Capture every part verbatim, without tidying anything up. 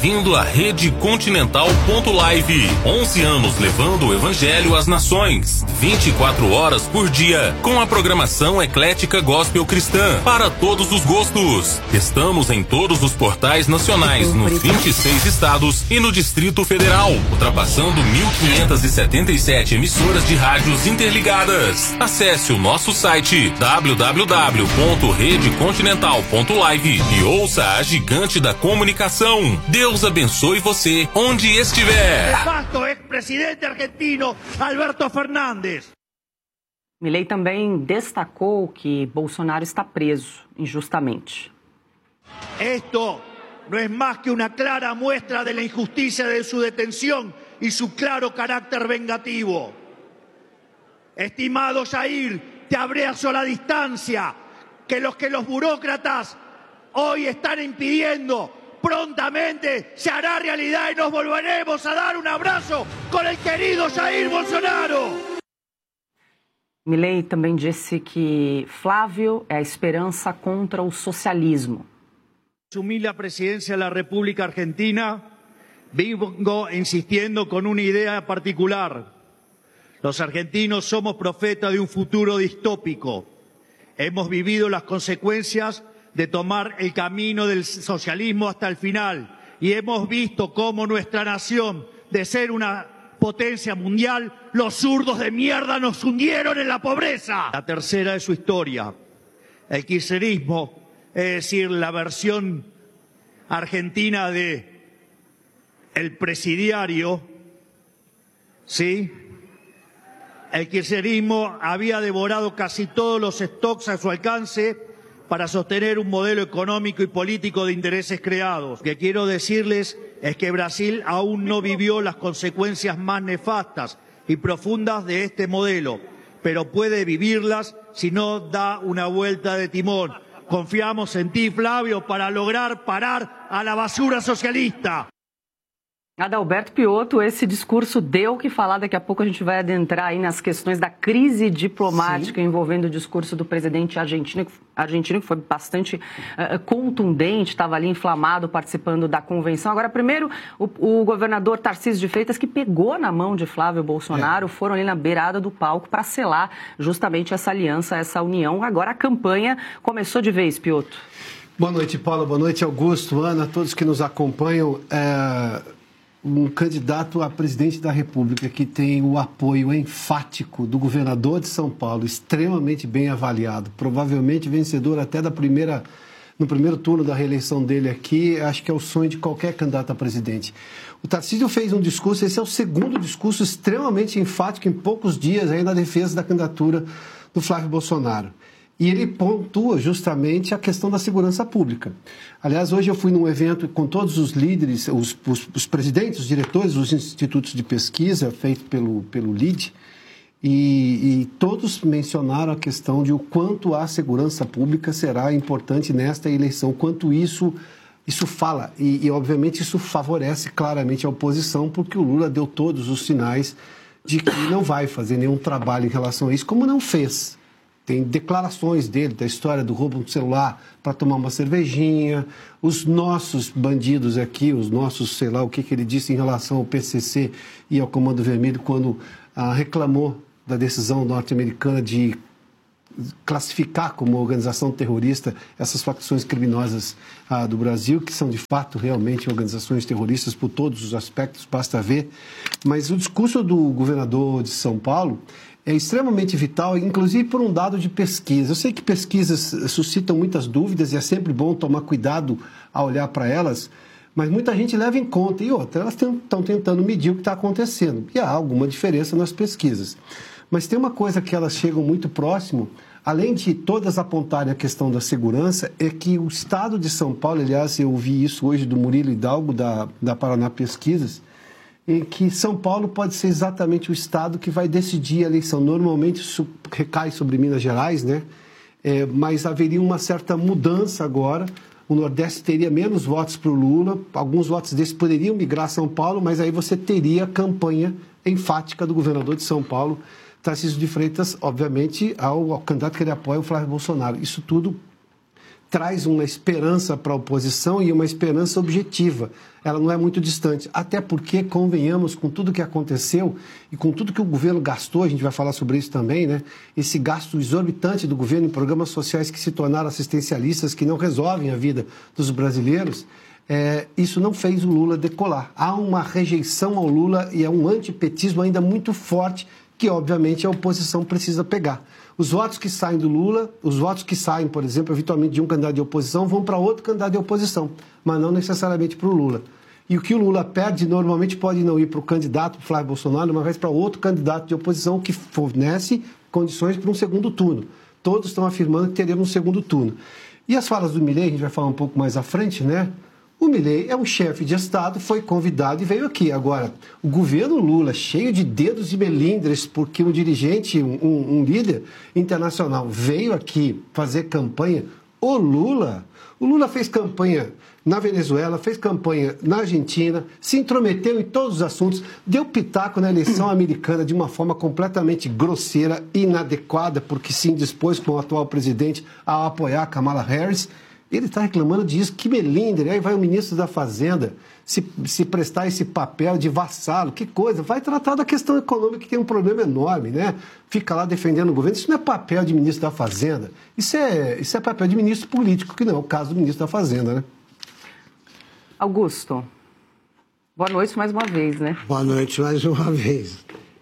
bem-vindo à Rede Continental ponto live. onze anos levando o Evangelho às nações. vinte e quatro horas por dia, com a programação eclética gospel cristã para todos os gostos. Estamos em todos os portais nacionais, nos vinte e seis estados e no Distrito Federal, ultrapassando mil quinhentas e setenta e sete emissoras de rádios interligadas. Acesse o nosso site w w w ponto rede continental ponto live e ouça a gigante da comunicação. Deus abençoe você onde estiver. Nefasto ex-presidente argentino Alberto Fernández. Milei também destacou que Bolsonaro está preso injustamente. Esto no es más que una clara muestra de la injusticia de su detención y su claro carácter vengativo. Estimado Jair, te abrazo la distancia que los que los burócratas hoy están impidiendo prontamente se hará realidad y nos volveremos a dar un abrazo con el querido Jair Bolsonaro. Milei também disse que Flávio é a esperança contra o socialismo. Asumí la presidencia de la República Argentina, vengo insistiendo con una idea particular. Los argentinos somos profetas de un futuro distópico. Hemos vivido las consecuencias de tomar el camino del socialismo hasta el final y hemos visto cómo nuestra nación, de ser una potencia mundial, los zurdos de mierda nos hundieron en la pobreza. La tercera de su historia, el kirchnerismo, es decir, la versión argentina de el presidiario, ¿sí? El kirchnerismo había devorado casi todos los stocks a su alcance para sostener un modelo económico y político de intereses creados. Lo que quiero decirles es que Brasil aún no vivió las consecuencias más nefastas y profundas de este modelo, pero puede vivirlas si no da una vuelta de timón. Confiamos en ti, Flávio, para lograr parar a la basura socialista. Adalberto Piotto, esse discurso deu o que falar. Daqui a pouco a gente vai adentrar aí nas questões da crise diplomática. Sim. Envolvendo o discurso do presidente argentino, argentino que foi bastante uh, contundente, estava ali inflamado participando da convenção. Agora, primeiro, o, o governador Tarcísio de Freitas, que pegou na mão de Flávio Bolsonaro, é. foram ali na beirada do palco para selar justamente essa aliança, essa união. Agora a campanha começou de vez, Piotto. Boa noite, Paulo. Boa noite, Augusto, Ana, todos que nos acompanham. É... Um candidato a presidente da República que tem o apoio enfático do governador de São Paulo, extremamente bem avaliado, provavelmente vencedor até da primeira, no primeiro turno da reeleição dele aqui, acho que é o sonho de qualquer candidato a presidente. O Tarcísio fez um discurso, esse é o segundo discurso extremamente enfático em poucos dias aí na defesa da candidatura do Flávio Bolsonaro. E ele pontua justamente a questão da segurança pública. Aliás, hoje eu fui num evento com todos os líderes, os, os, os presidentes, os diretores dos institutos de pesquisa, feito pelo, pelo L I D, e, e todos mencionaram a questão de o quanto a segurança pública será importante nesta eleição, quanto isso, isso fala. E, e, obviamente, isso favorece claramente a oposição, porque o Lula deu todos os sinais de que não vai fazer nenhum trabalho em relação a isso, como não fez. Tem declarações dele, da história do roubo do celular para tomar uma cervejinha, os nossos bandidos aqui, os nossos, sei lá, o que, que ele disse em relação ao P C C e ao Comando Vermelho, quando ah, reclamou da decisão norte-americana de classificar como organização terrorista essas facções criminosas ah, do Brasil, que são de fato realmente organizações terroristas por todos os aspectos, basta ver. Mas o discurso do governador de São Paulo é extremamente vital, inclusive por um dado de pesquisa. Eu sei que pesquisas suscitam muitas dúvidas e é sempre bom tomar cuidado ao olhar para elas, mas muita gente leva em conta. E outra, elas estão tentando medir o que está acontecendo. E há alguma diferença nas pesquisas. Mas tem uma coisa que elas chegam muito próximo, além de todas apontarem a questão da segurança, é que o Estado de São Paulo, aliás, eu ouvi isso hoje do Murilo Hidalgo, da, da Paraná Pesquisas, em que São Paulo pode ser exatamente o estado que vai decidir a eleição. Normalmente isso recai sobre Minas Gerais, né? É, mas haveria uma certa mudança agora. O Nordeste teria menos votos para o Lula, alguns votos desses poderiam migrar a São Paulo, mas aí você teria a campanha enfática do governador de São Paulo, Tarcísio de Freitas, obviamente, ao, ao candidato que ele apoia, o Flávio Bolsonaro. Isso tudo traz uma esperança para a oposição e uma esperança objetiva. Ela não é muito distante, até porque, convenhamos, com tudo que aconteceu e com tudo que o governo gastou, a gente vai falar sobre isso também, né? Esse gasto exorbitante do governo em programas sociais que se tornaram assistencialistas, que não resolvem a vida dos brasileiros, é, isso não fez o Lula decolar. Há uma rejeição ao Lula e é um antipetismo ainda muito forte que, obviamente, a oposição precisa pegar. Os votos que saem do Lula, os votos que saem, por exemplo, eventualmente de um candidato de oposição, vão para outro candidato de oposição, mas não necessariamente para o Lula. E o que o Lula perde, normalmente, pode não ir para o candidato Flávio Bolsonaro, mas para outro candidato de oposição que fornece condições para um segundo turno. Todos estão afirmando que teremos um segundo turno. E as falas do Milei, a gente vai falar um pouco mais à frente, né? O Milei é um chefe de Estado, foi convidado e veio aqui. Agora, o governo Lula, cheio de dedos e melindres, porque um dirigente, um, um líder internacional veio aqui fazer campanha. O Lula, o Lula fez campanha na Venezuela, fez campanha na Argentina, se intrometeu em todos os assuntos, deu pitaco na eleição americana de uma forma completamente grosseira, inadequada, porque se indispôs com o atual presidente a apoiar Kamala Harris. Ele está reclamando disso, que melindre, aí vai o ministro da Fazenda se, se prestar esse papel de vassalo, que coisa, vai tratar da questão econômica que tem um problema enorme, né? Fica lá defendendo o governo, isso não é papel de ministro da Fazenda, isso é, isso é papel de ministro político, que não é o caso do ministro da Fazenda, né? Augusto, boa noite mais uma vez, né? Boa noite mais uma vez.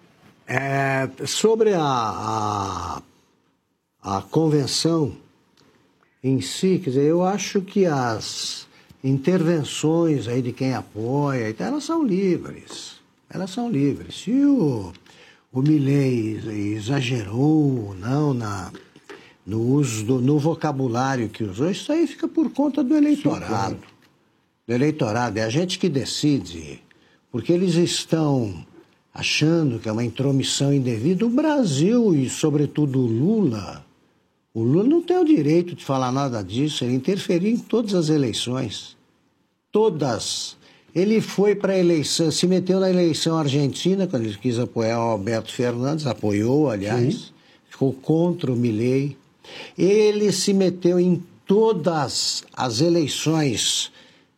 É, sobre a, a, a convenção em si, quer dizer, eu acho que as intervenções aí de quem apoia, elas são livres, elas são livres. Se o, o Milei exagerou ou não na, no uso, do, no vocabulário que usou, isso aí fica por conta do eleitorado. Sim, do eleitorado, é a gente que decide, porque eles estão achando que é uma intromissão indevida. O Brasil e, sobretudo, o Lula... O Lula não tem o direito de falar nada disso, ele interferiu em todas as eleições. Todas. Ele foi para a eleição, se meteu na eleição argentina, quando ele quis apoiar o Alberto Fernandes, apoiou, aliás, sim, ficou contra o Milei. Ele se meteu em todas as eleições,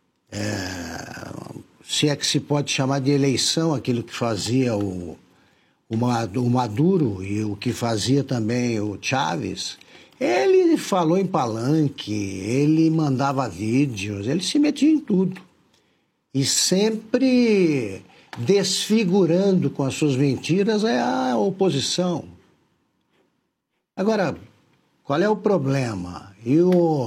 é, se é que se pode chamar de eleição, aquilo que fazia o, o Maduro e o que fazia também o Chávez. Ele falou em palanque, ele mandava vídeos, ele se metia em tudo. E sempre desfigurando com as suas mentiras a oposição. Agora, qual é o problema? E o,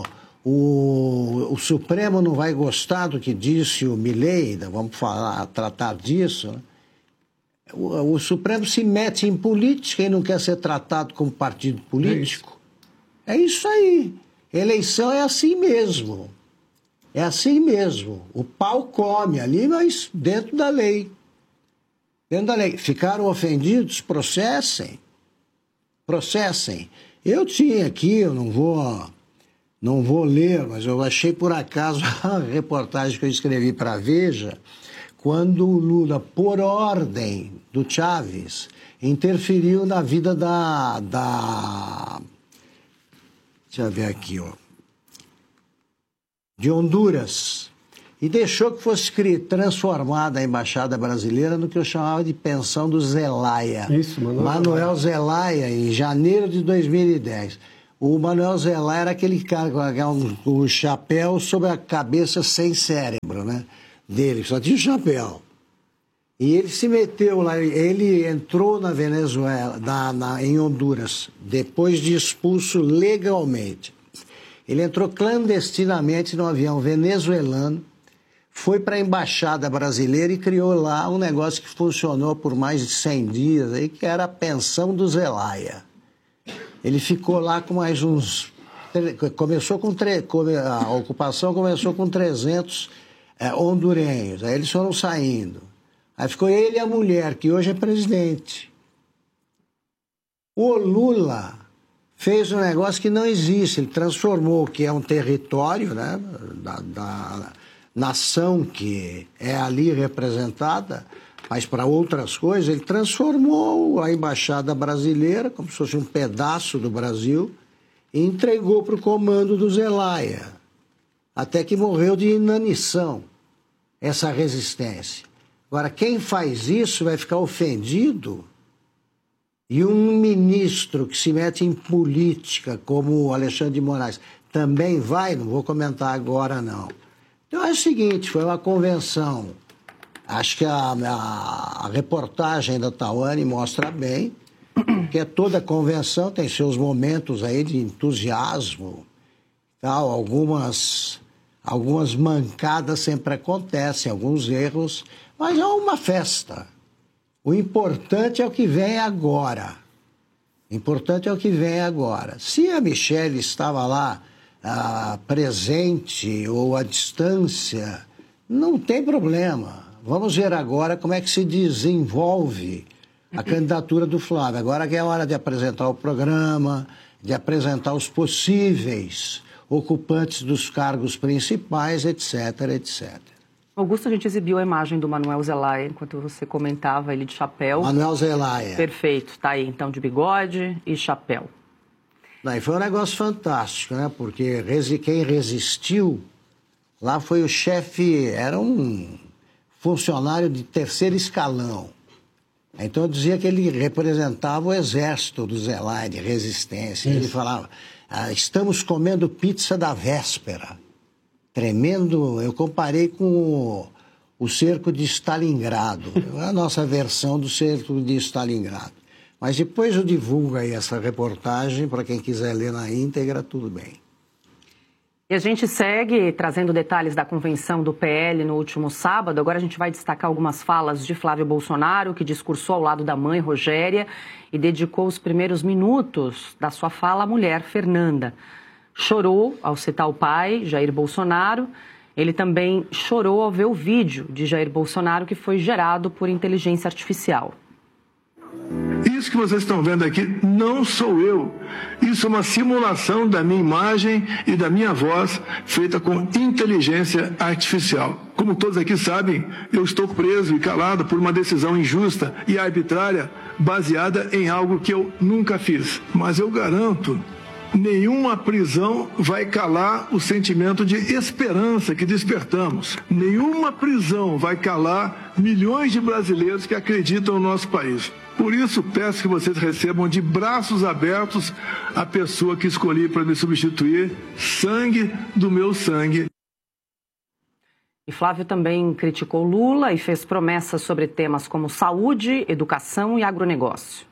o, o Supremo não vai gostar do que disse o Milei, vamos falar, tratar disso, né? O, o Supremo se mete em política e não quer ser tratado como partido político. É isso aí. Eleição é assim mesmo. É assim mesmo. O pau come ali, mas dentro da lei. Dentro da lei. Ficaram ofendidos? Processem. Processem. Eu tinha aqui, eu não vou, não vou ler, mas eu achei por acaso a reportagem que eu escrevi para a Veja, quando o Lula, por ordem do Chávez, interferiu na vida da... da Deixa eu ver aqui, ó. De Honduras. E deixou que fosse transformada a Embaixada Brasileira no que eu chamava de pensão do Zelaya. Isso, Manuel. Manuel Zelaya, em janeiro de dois mil e dez. O Manuel Zelaya era aquele cara com o chapéu sobre a cabeça sem cérebro, né? Dele, só tinha o chapéu. E ele se meteu lá, ele entrou na Venezuela, na, na, em Honduras, depois de expulso legalmente. Ele entrou clandestinamente no avião venezuelano, foi para a Embaixada Brasileira e criou lá um negócio que funcionou por mais de cem dias, aí, que era a pensão do Zelaya. Ele ficou lá com mais uns... Começou com... A ocupação começou com trezentos é, hondurenhos, aí eles foram saindo. Aí ficou ele e a mulher, que hoje é presidente. O Lula fez um negócio que não existe. Ele transformou o que é um território, né, da, da nação que é ali representada, mas para outras coisas, ele transformou a Embaixada Brasileira como se fosse um pedaço do Brasil e entregou para o comando do Zelaya, até que morreu de inanição, essa resistência. Agora, quem faz isso vai ficar ofendido, e um ministro que se mete em política, como o Alexandre de Moraes, também vai, não vou comentar agora não. Então é o seguinte, foi uma convenção, acho que a, a, a reportagem da Tawane mostra bem, que é toda convenção tem seus momentos aí de entusiasmo, tal, algumas, algumas mancadas sempre acontecem, alguns erros, mas é uma festa. O importante é o que vem agora. O importante é o que vem agora. Se a Michelle estava lá ah, presente ou à distância, não tem problema. Vamos ver agora como é que se desenvolve a candidatura do Flávio. Agora que é hora de apresentar o programa, de apresentar os possíveis ocupantes dos cargos principais, etc, etcétera. Augusto, a gente exibiu a imagem do Manuel Zelaya, enquanto você comentava, ele de chapéu. Manuel Zelaya. Perfeito, tá aí, então, de bigode e chapéu. Não, e foi um negócio fantástico, né? Porque quem resistiu lá foi o chefe, era um funcionário de terceiro escalão. Então eu dizia que ele representava o exército do Zelaya, de resistência. Isso. Ele falava, ah, estamos comendo pizza da véspera. Tremendo, eu comparei com o, o cerco de Stalingrado, a nossa versão do cerco de Stalingrado. Mas depois eu divulgo aí essa reportagem, para quem quiser ler na íntegra, tudo bem. E a gente segue trazendo detalhes da convenção do P L no último sábado. Agora a gente vai destacar algumas falas de Flávio Bolsonaro, que discursou ao lado da mãe, Rogéria, e dedicou os primeiros minutos da sua fala à mulher, Fernanda. Chorou ao citar o pai, Jair Bolsonaro. Ele também chorou ao ver o vídeo de Jair Bolsonaro que foi gerado por inteligência artificial. Isso que vocês estão vendo aqui não sou eu. Isso é uma simulação da minha imagem e da minha voz feita com inteligência artificial. Como todos aqui sabem, eu estou preso e calado por uma decisão injusta e arbitrária baseada em algo que eu nunca fiz. Mas eu garanto, nenhuma prisão vai calar o sentimento de esperança que despertamos. Nenhuma prisão vai calar milhões de brasileiros que acreditam no nosso país. Por isso, peço que vocês recebam de braços abertos a pessoa que escolhi para me substituir, sangue do meu sangue. E Flávio também criticou Lula e fez promessas sobre temas como saúde, educação e agronegócio.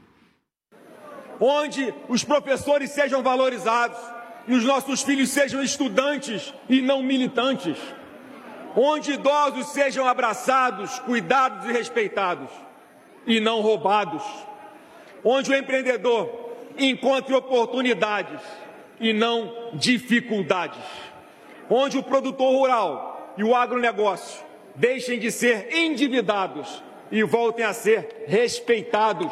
Onde os professores sejam valorizados e os nossos filhos sejam estudantes e não militantes. Onde idosos sejam abraçados, cuidados e respeitados e não roubados. Onde o empreendedor encontre oportunidades e não dificuldades. Onde o produtor rural e o agronegócio deixem de ser endividados e voltem a ser respeitados.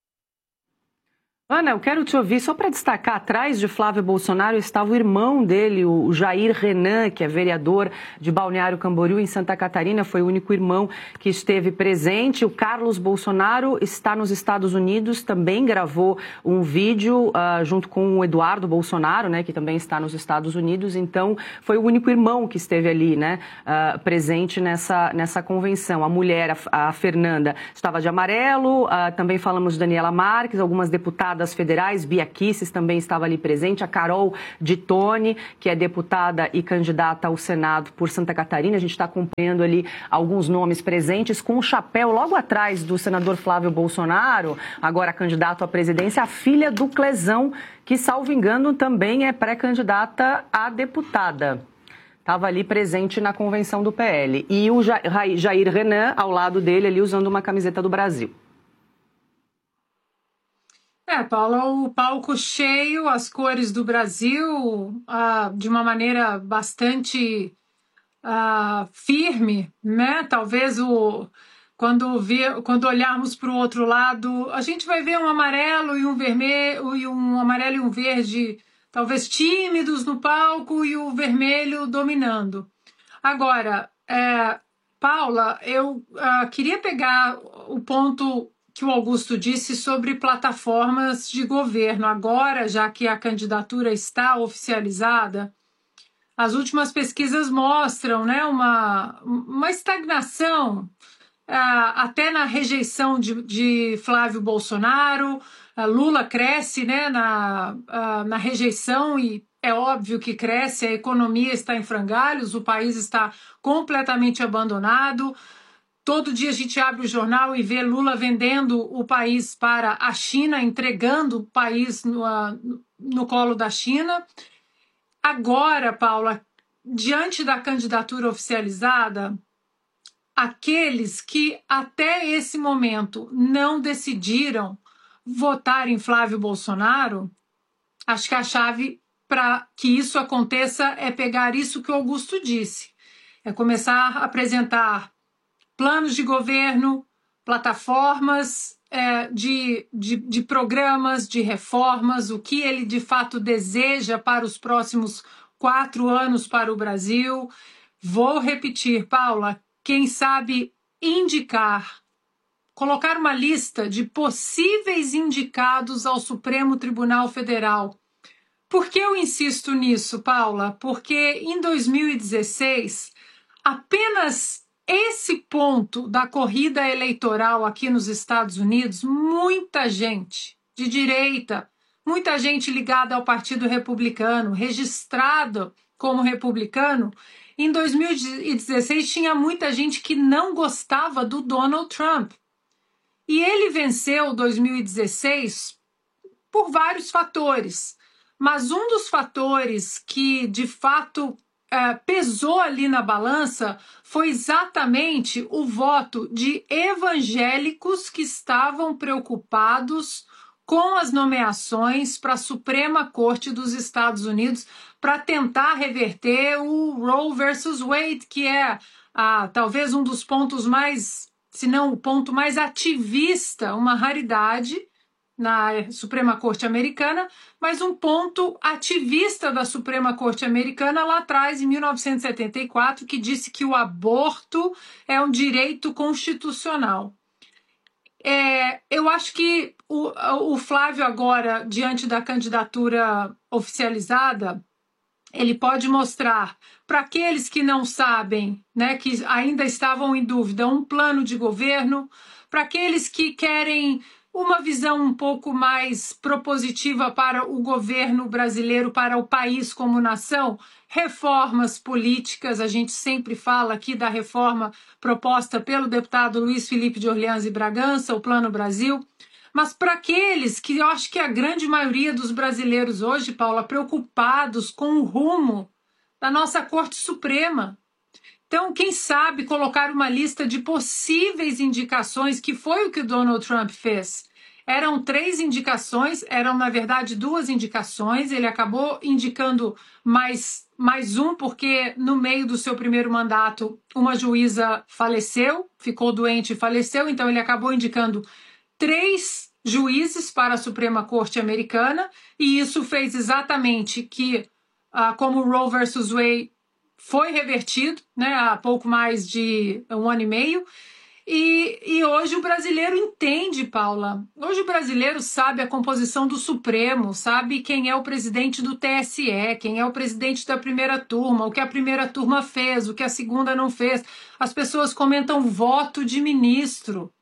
Ana, eu quero te ouvir, só para destacar, atrás de Flávio Bolsonaro estava o irmão dele, o Jair Renan, que é vereador de Balneário Camboriú, em Santa Catarina, foi o único irmão que esteve presente. O Carlos Bolsonaro está nos Estados Unidos, também gravou um vídeo uh, junto com o Eduardo Bolsonaro, né, que também está nos Estados Unidos, então foi o único irmão que esteve ali, né, uh, presente nessa, nessa convenção. A mulher, a, a Fernanda, estava de amarelo, uh, também falamos de Daniela Marques, algumas deputadas federais, Bia Kicis também estava ali presente, a Carol de Tone, que é deputada e candidata ao Senado por Santa Catarina. A gente está acompanhando ali alguns nomes presentes, com o chapéu logo atrás do senador Flávio Bolsonaro, agora candidato à presidência, a filha do Clezão, que, salvo engano, também é pré-candidata a deputada. Estava ali presente na convenção do P L. E o Jair Renan, ao lado dele, ali usando uma camiseta do Brasil. É, Paula, o palco cheio, as cores do Brasil, ah, de uma maneira bastante ah, firme, né? Talvez o, quando, ver, quando olharmos para o outro lado, a gente vai ver um amarelo e um vermelho, e um amarelo e um verde, talvez tímidos no palco, e o vermelho dominando. Agora, é, Paula, eu ah, queria pegar o ponto que o Augusto disse sobre plataformas de governo. Agora, já que a candidatura está oficializada, as últimas pesquisas mostram, né, uma, uma estagnação, uh, até na rejeição de, de Flávio Bolsonaro. Uh, Lula cresce, né, na, uh, na rejeição, e é óbvio que cresce, a economia está em frangalhos, o país está completamente abandonado. Todo dia a gente abre o jornal e vê Lula vendendo o país para a China, entregando o país no, no colo da China. Agora, Paula, diante da candidatura oficializada, aqueles que até esse momento não decidiram votar em Flávio Bolsonaro, acho que a chave para que isso aconteça é pegar isso que o Augusto disse, é começar a apresentar planos de governo, plataformas é, de, de, de programas, de reformas, o que ele de fato deseja para os próximos quatro anos para o Brasil. Vou repetir, Paula, quem sabe indicar, colocar uma lista de possíveis indicados ao Supremo Tribunal Federal. Por que eu insisto nisso, Paula? Porque em dois mil e dezesseis, apenas esse ponto da corrida eleitoral aqui nos Estados Unidos, muita gente de direita, muita gente ligada ao Partido Republicano, registrado como republicano, em dois mil e dezesseis tinha muita gente que não gostava do Donald Trump. E ele venceu dois mil e dezesseis por vários fatores, mas um dos fatores que de fato Uh, pesou ali na balança foi exatamente o voto de evangélicos que estavam preocupados com as nomeações para a Suprema Corte dos Estados Unidos para tentar reverter o Roe versus Wade, que é uh, talvez um dos pontos mais, se não o ponto mais ativista, uma raridade na Suprema Corte Americana, mas um ponto ativista da Suprema Corte Americana lá atrás, em mil novecentos e setenta e quatro, que disse que o aborto é um direito constitucional. É, eu acho que o, o Flávio agora, diante da candidatura oficializada, ele pode mostrar para aqueles que não sabem, né, que ainda estavam em dúvida, um plano de governo, para aqueles que querem uma visão um pouco mais propositiva para o governo brasileiro, para o país como nação, reformas políticas. A gente sempre fala aqui da reforma proposta pelo deputado Luiz Felipe de Orleans e Bragança, o Plano Brasil. Mas para aqueles que eu acho que a grande maioria dos brasileiros hoje, Paula, preocupados com o rumo da nossa Corte Suprema. Então, quem sabe colocar uma lista de possíveis indicações, que foi o que o Donald Trump fez. Eram três indicações, eram, na verdade, duas indicações. Ele acabou indicando mais, mais um, porque no meio do seu primeiro mandato, uma juíza faleceu, ficou doente e faleceu. Então, ele acabou indicando três juízes para a Suprema Corte Americana, e isso fez exatamente que, ah, como o Roe versus Wade foi revertido, né, há pouco mais de um ano e meio, e, e hoje o brasileiro entende, Paula, hoje o brasileiro sabe a composição do Supremo, sabe quem é o presidente do T S E, quem é o presidente da primeira turma, o que a primeira turma fez, o que a segunda não fez. As pessoas comentam voto de ministro.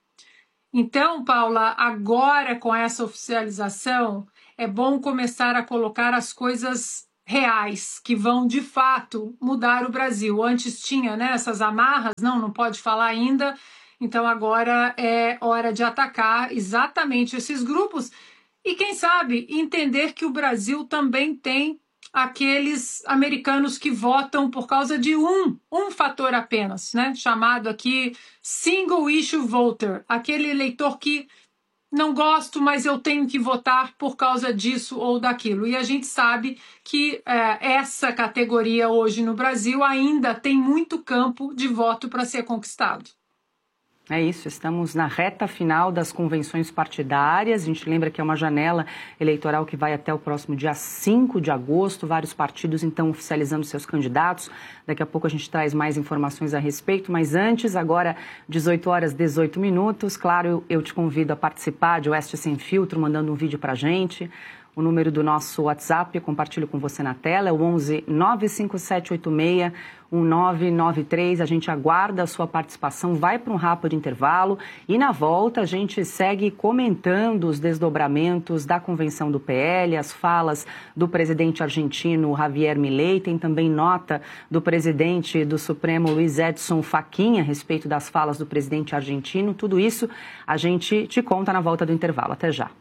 Então, Paula, agora com essa oficialização, é bom começar a colocar as coisas reais, que vão, de fato, mudar o Brasil. Antes tinha, né, essas amarras, não, não pode falar ainda, então agora é hora de atacar exatamente esses grupos e, quem sabe, entender que o Brasil também tem aqueles americanos que votam por causa de um, um fator apenas, né, chamado aqui single issue voter, aquele eleitor que não gosto, mas eu tenho que votar por causa disso ou daquilo. E a gente sabe que é, essa categoria hoje no Brasil ainda tem muito campo de voto para ser conquistado. É isso, estamos na reta final das convenções partidárias. A gente lembra que é uma janela eleitoral que vai até o próximo dia cinco de agosto. Vários partidos, então, oficializando seus candidatos. Daqui a pouco a gente traz mais informações a respeito. Mas antes, agora, dezoito horas e dezoito minutos. Claro, eu te convido a participar de Oeste Sem Filtro, mandando um vídeo pra gente. O número do nosso WhatsApp, eu compartilho com você na tela, é o onze nove cinco sete oito seis um nove nove três. A gente aguarda a sua participação, vai para um rápido intervalo e na volta a gente segue comentando os desdobramentos da convenção do P L, as falas do presidente argentino Javier Milei, tem também nota do presidente do Supremo Luiz Edson Fachin a respeito das falas do presidente argentino. Tudo isso a gente te conta na volta do intervalo. Até já.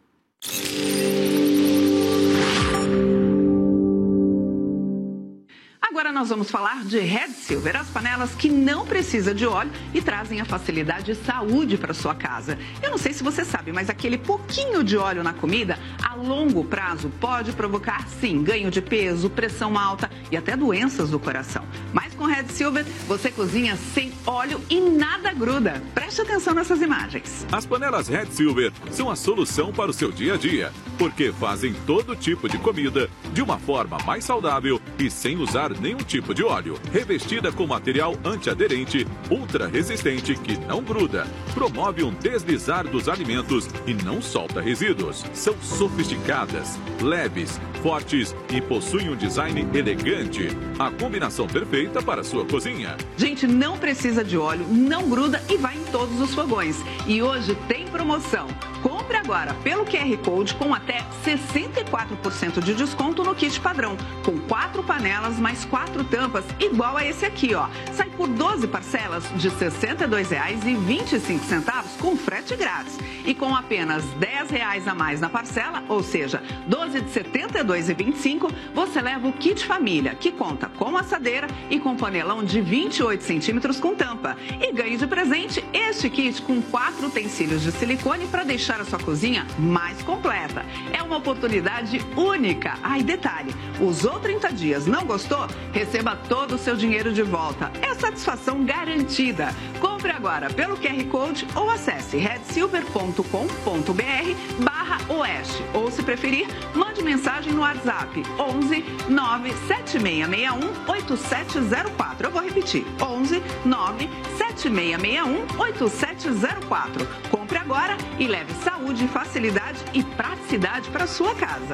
Agora nós vamos falar de Red Silver, as panelas que não precisam de óleo e trazem a facilidade e saúde para sua casa. Eu não sei se você sabe, mas aquele pouquinho de óleo na comida, a longo prazo, pode provocar, sim, ganho de peso, pressão alta e até doenças do coração. Mas com Red Silver, você cozinha sem óleo e nada gruda. Preste atenção nessas imagens. As panelas Red Silver são a solução para o seu dia a dia, porque fazem todo tipo de comida de uma forma mais saudável e sem usar nenhum tipo de óleo. Revestida com material antiaderente, ultra resistente que não gruda, promove um deslizar dos alimentos e não solta resíduos. São sofisticadas, leves, fortes e possuem um design elegante. A combinação perfeita para a sua cozinha. Gente, não precisa de óleo, não gruda e vai em todos os fogões. E hoje tem promoção. Compre agora pelo Q R Code com até sessenta e quatro por cento de desconto no kit padrão, com quatro panelas mais quatro tampas, igual a esse aqui, ó. Sai por doze parcelas de sessenta e dois reais e vinte e cinco centavos com frete grátis. E com apenas dez reais a mais na parcela, ou seja, doze de setenta e dois reais e vinte e cinco, você leva o kit família, que conta com assadeira e com panelão de vinte e oito centímetros com tampa. E ganhe de presente este kit com quatro utensílios de silicone para deixar a sua cozinha mais completa. É uma oportunidade única. Ah, e detalhe, usou trinta dias, não gostou? Receba todo o seu dinheiro de volta. É satisfação garantida. Compre agora pelo Q R Code ou acesse red silver ponto com ponto b r barra oeste. Ou, se preferir, mande mensagem no WhatsApp onze nove sete seis seis um oito sete zero quatro. Eu vou repetir, onze nove sete seis seis um oito sete zero quatro. Compre agora e leve saúde, facilidade e praticidade para sua casa.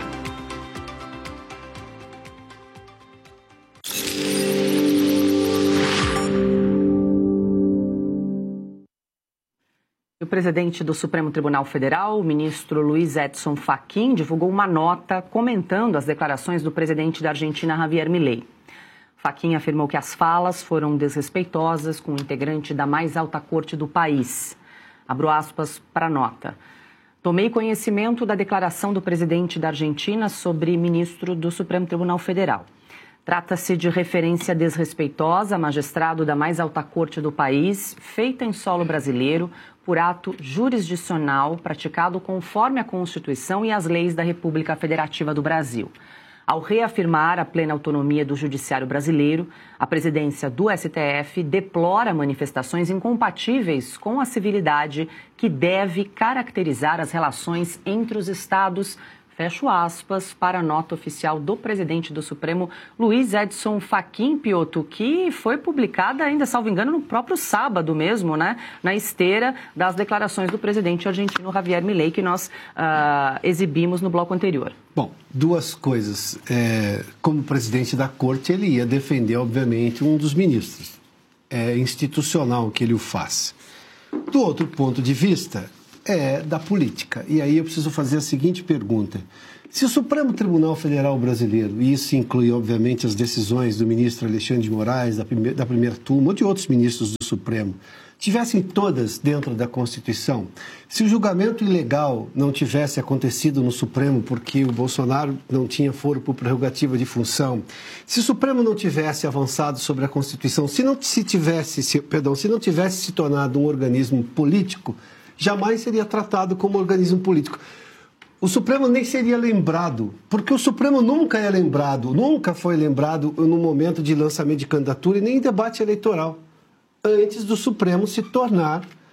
O presidente do Supremo Tribunal Federal, o ministro Luiz Edson Fachin, divulgou uma nota comentando as declarações do presidente da Argentina, Javier Milei. Fachin afirmou que as falas foram desrespeitosas com o integrante da mais alta corte do país. Abro aspas para a nota. Tomei conhecimento da declaração do presidente da Argentina sobre ministro do Supremo Tribunal Federal. Trata-se de referência desrespeitosa a magistrado da mais alta corte do país, feita em solo brasileiro, por ato jurisdicional praticado conforme a Constituição e as leis da República Federativa do Brasil. Ao reafirmar a plena autonomia do Judiciário brasileiro, a presidência do S T F deplora manifestações incompatíveis com a civilidade que deve caracterizar as relações entre os Estados. Fecho aspas para a nota oficial do presidente do Supremo, Luiz Edson Fachin, Pioto, que foi publicada ainda, salvo engano, no próprio sábado mesmo, né? Na esteira das declarações do presidente argentino Javier Milei, que nós uh, exibimos no bloco anterior. Bom, duas coisas. É, como presidente da corte, ele ia defender, obviamente, um dos ministros. É institucional que ele o faz. Do outro ponto de vista, é da política. E aí eu preciso fazer a seguinte pergunta. Se o Supremo Tribunal Federal Brasileiro, e isso inclui, obviamente, as decisões do ministro Alexandre de Moraes, da primeira, da primeira turma, ou de outros ministros do Supremo, tivessem todas dentro da Constituição, se o julgamento ilegal não tivesse acontecido no Supremo porque o Bolsonaro não tinha foro por prerrogativa de função, se o Supremo não tivesse avançado sobre a Constituição, se não se tivesse, se, perdão, se não tivesse se tornado um organismo político, jamais seria tratado como organismo político. O Supremo nem seria lembrado, porque o Supremo nunca é lembrado, nunca foi lembrado no momento de lançamento de candidatura e nem em debate eleitoral, antes do Supremo se tornar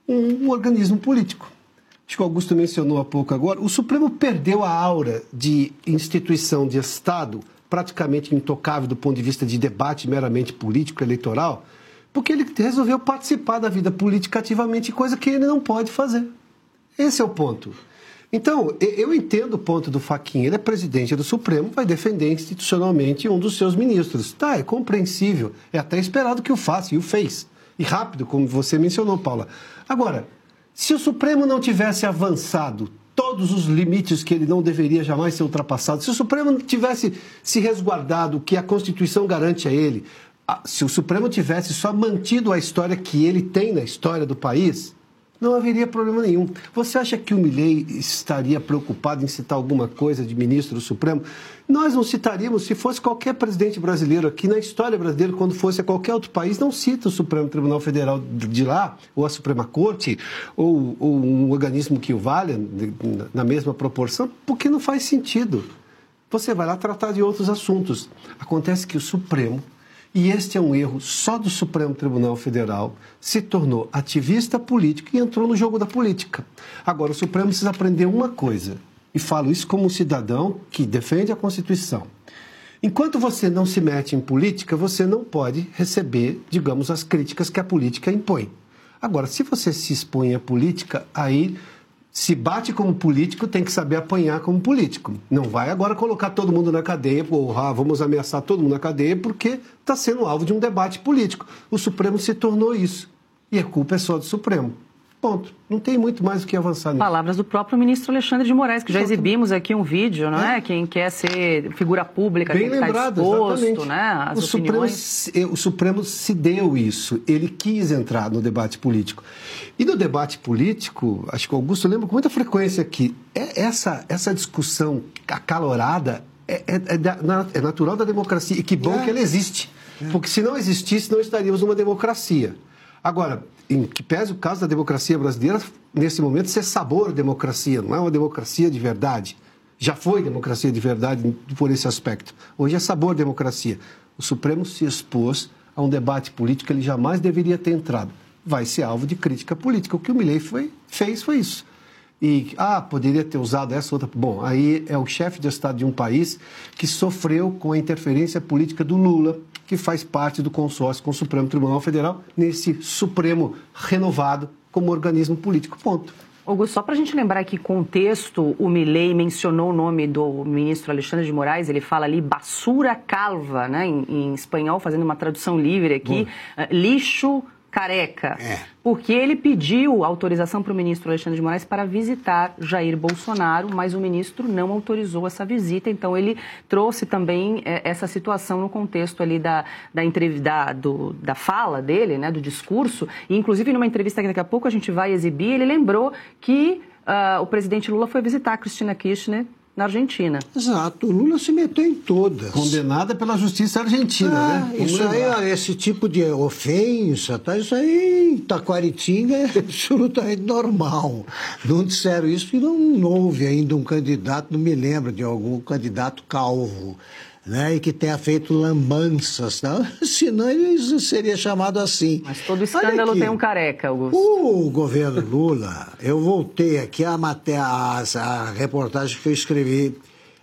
um, um organismo político. Acho que o Augusto mencionou há pouco agora, o Supremo perdeu a aura de instituição de Estado, praticamente intocável do ponto de vista de debate meramente político, eleitoral, porque ele resolveu participar da vida política ativamente, coisa que ele não pode fazer. Esse é o ponto. Então, eu entendo o ponto do Fachin, ele é presidente do Supremo, vai defender institucionalmente um dos seus ministros. Tá, é compreensível, é até esperado que o faça, e o fez. E rápido, como você mencionou, Paula. Agora, se o Supremo não tivesse avançado todos os limites que ele não deveria jamais ser ultrapassado, se o Supremo tivesse se resguardado o que a Constituição garante a ele, se o Supremo tivesse só mantido a história que ele tem na história do país, não haveria problema nenhum. Você acha que o Milei estaria preocupado em citar alguma coisa de ministro do Supremo? Nós não citaríamos se fosse qualquer presidente brasileiro aqui na história brasileira, quando fosse a qualquer outro país, não cita o Supremo Tribunal Federal de lá, ou a Suprema Corte, ou, ou um organismo que o valha na mesma proporção, porque não faz sentido. Você vai lá tratar de outros assuntos. Acontece que o Supremo, e este é um erro só do Supremo Tribunal Federal, se tornou ativista político e entrou no jogo da política. Agora, o Supremo precisa aprender uma coisa, e falo isso como um cidadão que defende a Constituição. Enquanto você não se mete em política, você não pode receber, digamos, as críticas que a política impõe. Agora, se você se expõe à política, aí se bate como político, tem que saber apanhar como político. Não vai agora colocar todo mundo na cadeia, ou ah, vamos ameaçar todo mundo na cadeia, porque está sendo alvo de um debate político. O Supremo se tornou isso. E a culpa é só do Supremo. Ponto. Não tem muito mais o que avançar nisso. Palavras do próprio ministro Alexandre de Moraes, que já exibimos aqui um vídeo, não é? é? Quem quer ser figura pública Bem tem que estar disposto, exatamente. né? As o, Supremo, o Supremo se deu isso. Ele quis entrar no debate político. E no debate político, acho que o Augusto lembra com muita frequência que essa, essa discussão acalorada é, é, é, é natural da democracia. E que bom é. que ela existe. É. Porque se não existisse, não estaríamos numa democracia. Agora, em que pese o caso da democracia brasileira, nesse momento, ser sabor democracia, não é uma democracia de verdade. Já foi democracia de verdade por esse aspecto. Hoje é sabor democracia. O Supremo se expôs a um debate político que ele jamais deveria ter entrado. Vai ser alvo de crítica política. O que o Milei foi, fez foi isso. E, ah, poderia ter usado essa outra... Bom, aí é o chefe de Estado de um país que sofreu com a interferência política do Lula, que faz parte do consórcio com o Supremo Tribunal Federal, nesse Supremo renovado como organismo político. Ponto. Augusto, só para a gente lembrar que contexto, o Milei mencionou o nome do ministro Alexandre de Moraes, ele fala ali basura calva, né, em, em espanhol, fazendo uma tradução livre aqui, uh, lixo careca, é. porque ele pediu autorização para o ministro Alexandre de Moraes para visitar Jair Bolsonaro, mas o ministro não autorizou essa visita, então ele trouxe também é, essa situação no contexto ali da, da, da, do, da fala dele, né, do discurso, e inclusive numa entrevista que daqui a pouco a gente vai exibir, ele lembrou que uh, o presidente Lula foi visitar a Cristina Kirchner na Argentina. Exato, o Lula se meteu em todas. Condenada pela justiça argentina, ah, né? Isso aí, esse tipo de ofensa, tá? Isso aí em Taquaritinga é absolutamente normal. Não disseram isso e não houve ainda um candidato, não me lembro de algum candidato calvo, né, e que tenha feito lambanças, tá? Senão ele seria chamado assim. Mas todo escândalo tem um careca, Augusto. O governo Lula, eu voltei aqui a, matéria, a, a reportagem que eu escrevi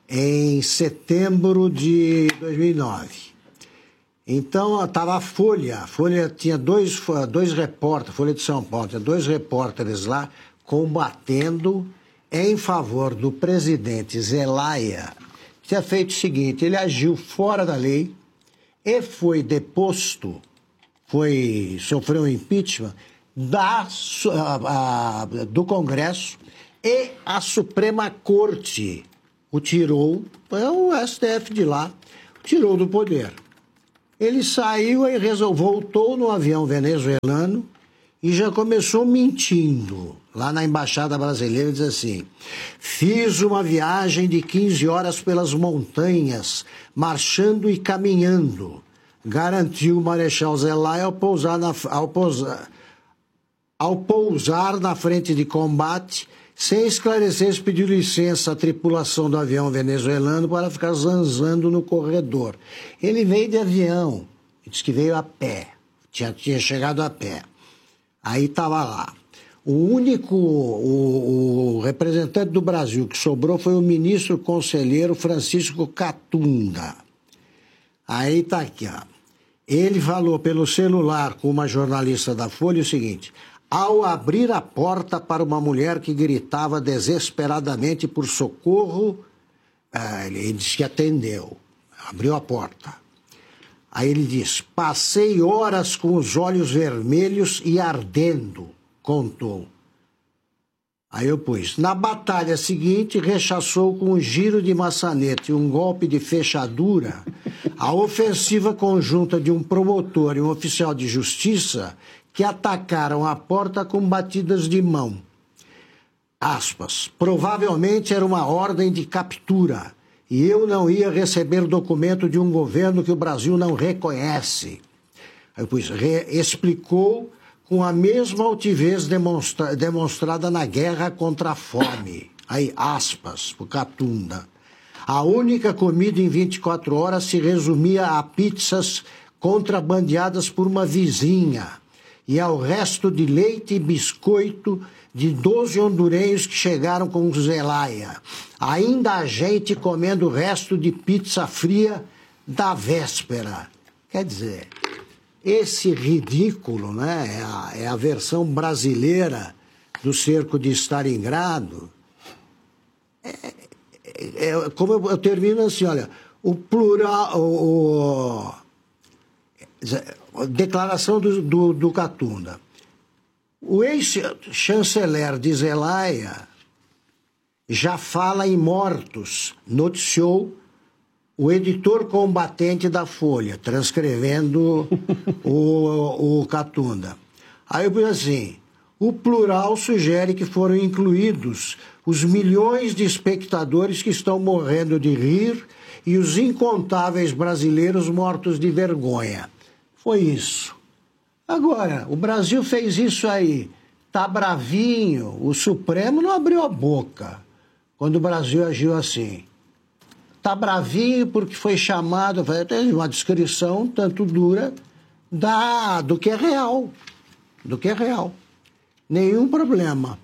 em setembro de dois mil e nove. Então, estava a Folha, a Folha tinha dois, dois repórteres, Folha de São Paulo, tinha dois repórteres lá combatendo em favor do presidente Zelaya, que tinha feito o seguinte, ele agiu fora da lei e foi deposto, foi, sofreu um impeachment da, a, a, do Congresso e a Suprema Corte o tirou, o S T F de lá, tirou do poder. Ele saiu e resolveu, voltou no avião venezuelano e já começou mentindo. Lá na Embaixada Brasileira diz assim, fiz uma viagem de quinze horas pelas montanhas, marchando e caminhando, garantiu o Marechal Zelaya ao pousar na, ao pousar, ao pousar na frente de combate, sem esclarecer se pediu licença à tripulação do avião venezuelano para ficar zanzando no corredor. Ele veio de avião, diz que veio a pé, tinha, tinha chegado a pé. Aí estava lá. O único, o, o representante do Brasil que sobrou foi o ministro conselheiro Francisco Catunda. Aí tá aqui, ó. Ele falou pelo celular com uma jornalista da Folha o seguinte: ao abrir a porta para uma mulher que gritava desesperadamente por socorro, ah, ele disse que atendeu, abriu a porta. Aí ele diz: passei horas com os olhos vermelhos e ardendo, contou. Aí eu pus: na batalha seguinte, rechaçou com um giro de maçaneta e um golpe de fechadura a ofensiva conjunta de um promotor e um oficial de justiça que atacaram a porta com batidas de mão. Aspas. Provavelmente era uma ordem de captura e eu não ia receber documento de um governo que o Brasil não reconhece. Aí eu pus: re- explicou com a mesma altivez demonstra- demonstrada na guerra contra a fome. Aí, aspas, o Catunda. A única comida em vinte e quatro horas se resumia a pizzas contrabandeadas por uma vizinha e ao resto de leite e biscoito de doze hondurenhos que chegaram com Zelaya. Ainda a gente comendo o resto de pizza fria da véspera. Quer dizer, esse ridículo, né, é a, é a versão brasileira do cerco de Stalingrado. É, é, é, como eu, eu termino assim, olha, o plural, o, o, a declaração do, do, do Catunda. O ex-chanceler de Zelaya já fala em mortos, noticiou o editor combatente da Folha, transcrevendo o, o Catunda. Aí eu pus assim: o plural sugere que foram incluídos os milhões de espectadores que estão morrendo de rir e os incontáveis brasileiros mortos de vergonha. Foi isso. Agora, o Brasil fez isso aí, tá bravinho, o Supremo não abriu a boca quando o Brasil agiu assim. Tá bravinho porque foi chamado, tem uma descrição tanto dura da, do que é real, do que é real. Nenhum problema.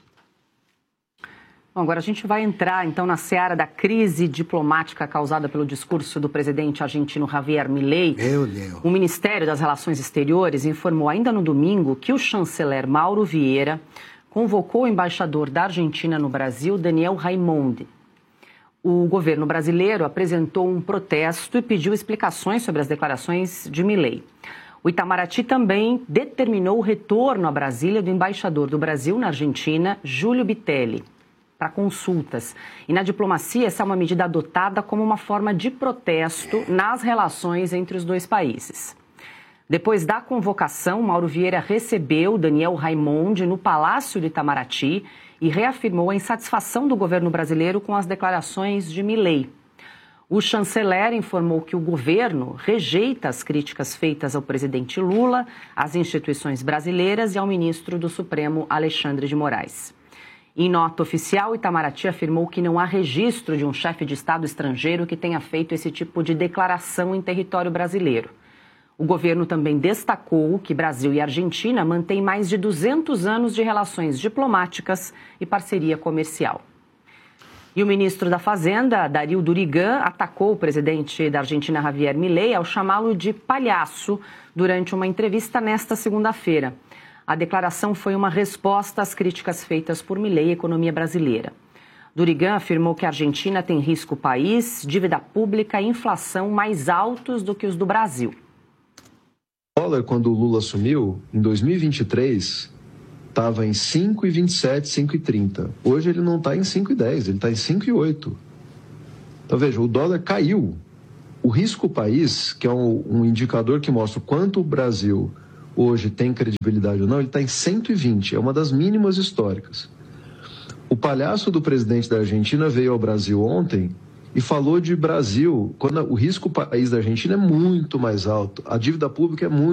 Bom, agora a gente vai entrar, então, na seara da crise diplomática causada pelo discurso do presidente argentino Javier Milei. Meu Deus. O Ministério das Relações Exteriores informou ainda no domingo que o chanceler Mauro Vieira convocou o embaixador da Argentina no Brasil, Daniel Raimondi. O governo brasileiro apresentou um protesto e pediu explicações sobre as declarações de Milei. O Itamaraty também determinou o retorno a Brasília do embaixador do Brasil na Argentina, Júlio Bitelli, para consultas. E na diplomacia, essa é uma medida adotada como uma forma de protesto nas relações entre os dois países. Depois da convocação, Mauro Vieira recebeu Daniel Raimondi no Palácio do Itamaraty e reafirmou a insatisfação do governo brasileiro com as declarações de Milei. O chanceler informou que o governo rejeita as críticas feitas ao presidente Lula, às instituições brasileiras e ao ministro do Supremo, Alexandre de Moraes. Em nota oficial, o Itamaraty afirmou que não há registro de um chefe de Estado estrangeiro que tenha feito esse tipo de declaração em território brasileiro. O governo também destacou que Brasil e Argentina mantêm mais de duzentos anos de relações diplomáticas e parceria comercial. E o ministro da Fazenda, Darío Durigan, atacou o presidente da Argentina, Javier Milei, ao chamá-lo de palhaço durante uma entrevista nesta segunda-feira. A declaração foi uma resposta às críticas feitas por Milei à economia brasileira. Durigan afirmou que a Argentina tem risco país, dívida pública e inflação mais altos do que os do Brasil. O dólar, quando o Lula assumiu, em dois mil e vinte e três, estava em cinco vírgula vinte e sete, cinco vírgula trinta. Hoje ele não está em cinco vírgula dez, ele está em cinco vírgula oito. Então, veja, o dólar caiu. O risco país, que é um, um indicador que mostra o quanto o Brasil hoje tem credibilidade ou não, ele está em cento e vinte, é uma das mínimas históricas. O palhaço do presidente da Argentina veio ao Brasil ontem e falou de Brasil, quando o risco país da Argentina é muito mais alto, a dívida pública é muito